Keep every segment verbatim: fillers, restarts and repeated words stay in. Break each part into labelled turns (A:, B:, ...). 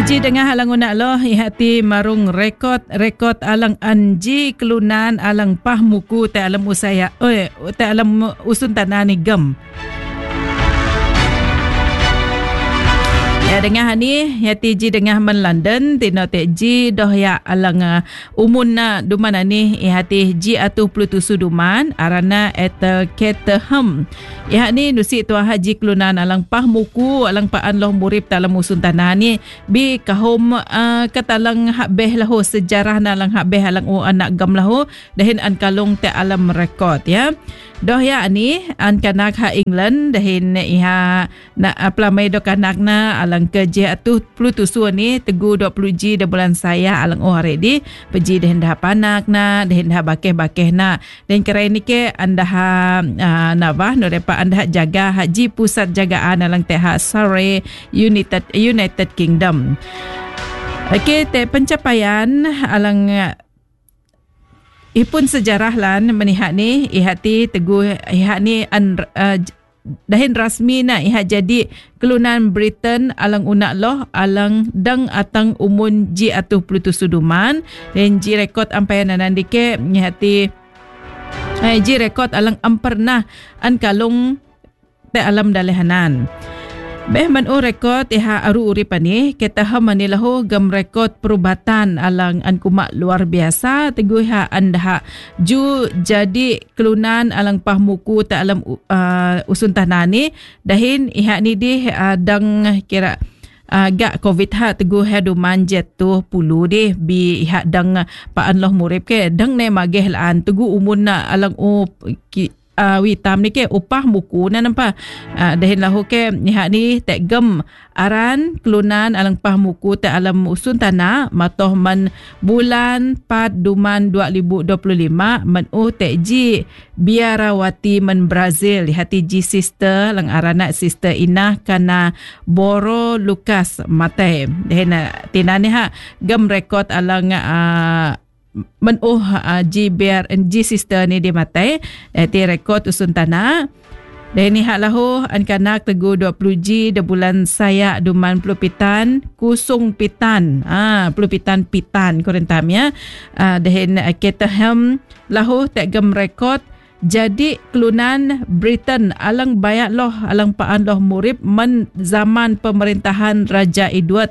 A: Ji dengar halang unak loh ihati marung rekod rekod alang anji kelunan alang pah muku te alam usaya oi te alam usun tanah ni gem. Ya dengar ni yati ji dengar men London tino te ji doh ya alang uh, umun na duman ni ihati ji atuh plutusu duman arana eta ketaham. Ya ni nusi tua haji kelunan alang pah muku alang paan loh murib talam usun tanah ni bi kahom uh, katalang hak beh lahu sejarah na alang hak beh alang u anak gam lahu dahin an kalung te alam rekod ya. Doh ya ni an kanak ha England dahin iha na aplamai do kanak na alang ke je atuh plutusu ni tegu dua puluh ji de bulan saya alang oh hari di peji dahin dah panak na dahin dah bakeh-bakeh na dan kira ni ke anda ha uh, nabah no depa anda jaga haji pusat jagaan alang teh Surrey United United Kingdom. Okey te pencapaian alang ipun sejarah lan menihat ni ihati teguh ihat ni an, uh, dahin rasmi na ihat jadi kelunan Britain alang unak loh alang dang atang umun ji atuh plutusu duman dan ji rekod ampayan nanandike ihati eh, ji rekod alang ampernah an kalung te alam dalehanan. Beh man o rekod iha aru uripan ni kita ha manilahu gam rekod perubatan alang an kumak luar biasa teguh ha anda ju jadi kelunan alang pahmuku ta alam uh, usun tanah ni dahin iha ni di uh, dang kira uh, gak covid ha teguh ha duman jatuh puluh deh bi iha dang paan loh murib ke dang ne mageh laan teguh umun na alang o ki, Uh, witam ni ke upah muku na nampak uh, dahin lahu ke nihat ni tek gem aran kelunan alang pah muku te alam usun tanah matoh man bulan empat duman dua ribu dua puluh lima man uh tek ji biarawati man Brazil hati ji sister lang arana sister Inah kana Boro Lucas mate dahin uh, tina ni ha gem rekod alang uh, men oh uh, ji biar ji sister ni dia matai eh, ti rekod usun tanah dan ni hak lahu an kanak tegu dua puluh ji de bulan saya duman puluh pitan kusung pitan ah puluh pitan pitan korentam ya uh, dan uh, kita hem lahu tak gem rekod jadi kelunan Britain alang bayak loh alang paan loh murib men zaman pemerintahan Raja Edward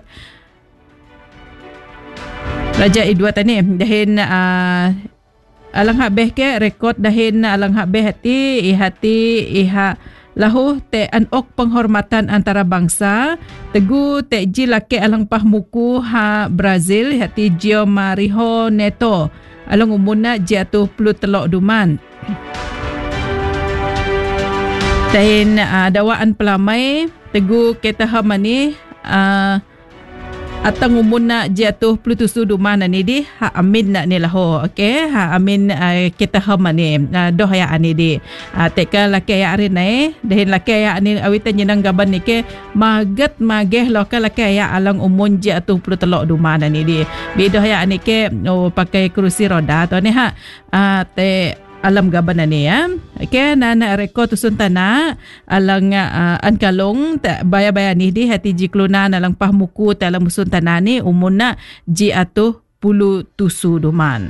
A: Raja Edward ni dahin uh, alang hak beh ke rekod dahin alang hak beh hati ihati iha lahu te anok penghormatan antara bangsa tegu te ji laki alang pahmuku ha Brazil hati Gio Mariho Neto alang umuna jatuh puluh telok duman dahin uh, dawaan pelamai tegu keta hamani uh, atang umun nak jatuh plutusu duman ni di ha amin nak ni lahu okey ha amin uh, kita hama ni uh, doh ya ani di uh, teka laki ya arin nai dahin laki ya ani awitan jenang gaban ni ke maget mageh lokal laki ya alang umun jatuh puluh telok duman ni di bidoh ya ani ke oh, pakai kerusi roda tu ni ha uh, te alam gaban ni ya okey nana rekod usun tanah alang uh, an kalung tak baya-baya ni di hati ji kelunan alang pahmuku ta alam usun tanah ni umuna ji atuh puluh tusu duman.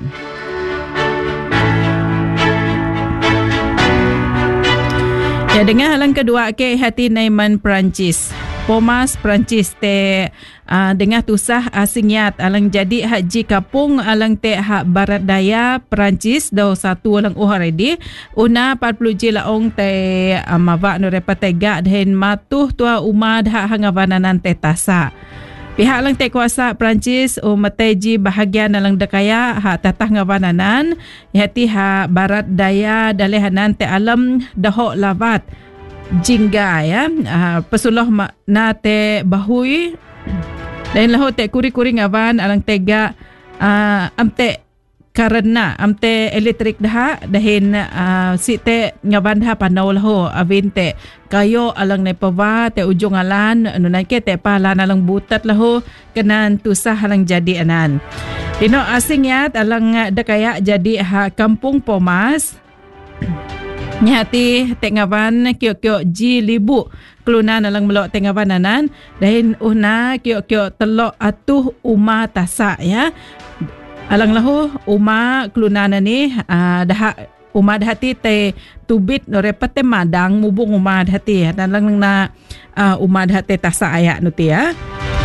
A: Ya dengan halang kedua ke hati Naiman Perancis Pomas Perancis te uh, dengar tusah asingyat alang jadi haji kapung alang te hak barat daya Perancis do satu alang oh ready una empat puluh ji laong te uh, mawak no repa tega den matuh tua umad hak hangavananan te tasa pihak alang te kuasa Perancis o mateji bahagian alang dekaya hak tatah ngavananan hati hak barat daya dalehanan te alam dahok lavat jingga ya uh, pesuloh na te bahui dan lahu te kuri-kuri ngawan alang tega uh, amte karena amte elektrik dah dahin uh, si te ngawan dah panau lahu avin te kayo alang ne pawa te ujung alan nunai ke te palan alang butat lahu kenan tusah alang jadi anan dino asing ya alang dekaya jadi ha kampung Pomas Nyati tengawan kiok-kiok ji libu kelunan alang melok tengawan anan dahin una kiok-kiok telok atuh uma tasak ya. Alang lahu uma kelunan ni uh, dah uma dahati te tubit no repet te madang mubung uma dahati dan lang na uh, uma dahati tasak ayak nuti ya.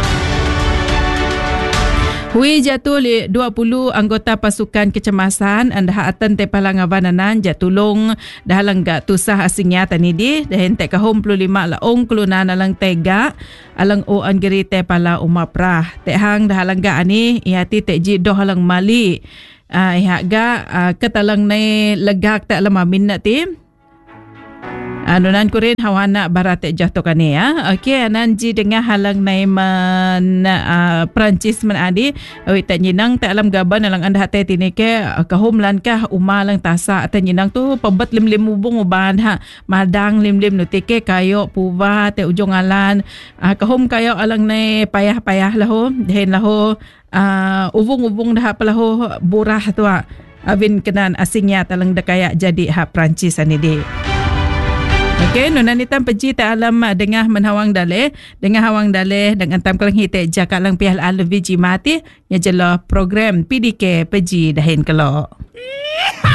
A: Hui jatuh li dua puluh anggota pasukan kecemasan anda atan te palangavananan jatulong dahalang ga tusah asingnya tani di dahin te kahom puluh lima laong kelunan alang tega alang o anggeri te pala umaprah te hang dahalang ga ani ihati te ji doh alang mali uh, iha ga uh, ketalang ne legak te alam amin na ti anunan kurin hawana barate jatuh kani ya. Okey anan ji dengan halang nai man uh, Perancis man adi awi tak nyinang tak alam gaban alang anda hati tini ke kahum lan kah uma lang tasa tak nyinang tu pebet lim-lim hubung uban ha madang lim-lim nu tike kayo puva te ujung alan uh, kahum kayo alang nai payah-payah lahu dehin lahu uh, uvung-uvung dah pelahu burah tu avin kenan asingnya talang dekaya jadi ha Perancis ani di. Okey, nunanitan peji tak alam dengah menhawang daleh, dengah hawang daleh dengan tam kelang hite jakak lang pihal alvi ji mati, ya jelah program P D K peji dahin kelok.